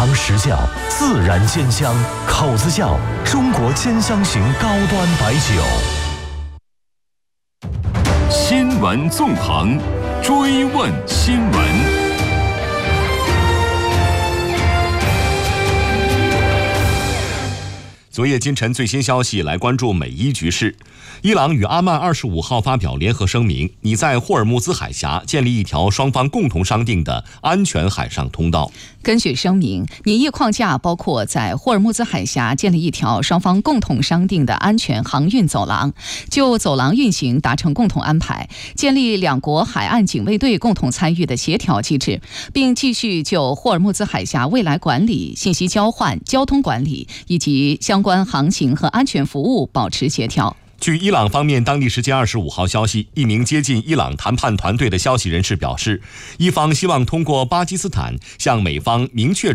尝实教，自然煎香，口子窖中国煎香型高端白酒。 新闻纵横，追问新闻。昨夜今晨最新消息，来关注美伊局势。伊朗与阿曼25号发表联合声明，拟在霍尔木兹海峡建立一条双方共同商定的安全海上通道。 根据声明，拟议框架包括在霍尔木兹海峡建立一条双方共同商定的安全航运走廊，就走廊运行达成共同安排，建立两国海岸警卫队共同参与的协调机制，并继续就霍尔木兹海峡未来管理、信息交换、交通管理以及相关航行和安全服务保持协调。 据伊朗方面当地时间25号消息，一名接近伊朗谈判团队的消息人士表示，伊方希望通过巴基斯坦向美方明确